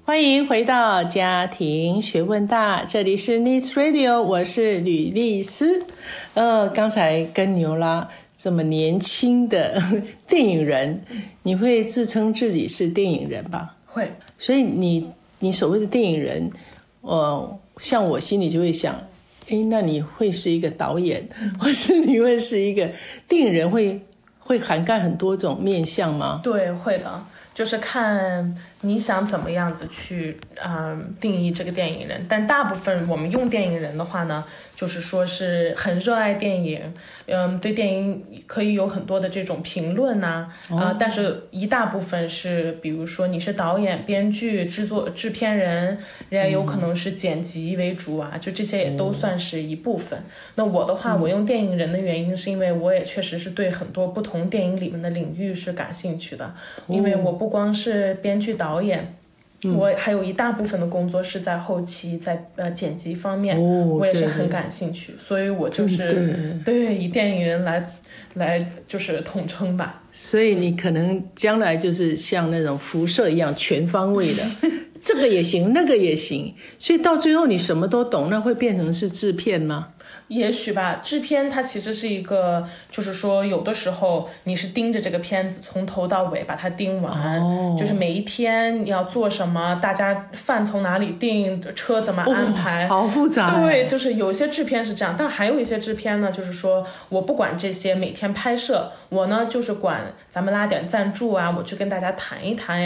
欢迎回到家庭学问大，这里是 Needs Radio， 我是吕丽丝。刚才跟牛拉这么年轻的电影人，你会自称自己是电影人吧？ 会。 所以你所谓的电影人，像我心里就会想，那你会是一个导演，或是你会是一个电影人，会涵盖很多种面向吗？ 对，会的。就是看你想怎么样子去定义这个电影人，但大部分我们用电影人的话呢，就是说是很热爱电影，对电影可以有很多的这种评论呐，但是一大部分是，比如说你是导演、编剧、制片人，人家有可能是剪辑为主啊，就这些也都算是一部分。那我的话，我用电影人的原因是因为我也确实是对很多不同电影里面的领域是感兴趣的，因为我不光是编剧导演，我还有一大部分的工作是在后期，在剪辑方面，我也是很感兴趣，所以我就是对以电影人来就是统称吧。 所以你可能将来就是像那种辐射一样全方位的这个也行那个也行，所以到最后你什么都懂，那会变成是制片吗？ 也许吧，制片它其实是一个，就是说有的时候你是盯着这个片子从头到尾把它盯完，就是每一天你要做什么，大家饭从哪里订，车怎么安排， 好复杂。 对，就是有些制片是这样，但还有一些制片呢，就是说我不管这些每天拍摄，我呢就是管咱们拉点赞助啊，我去跟大家谈一谈呀，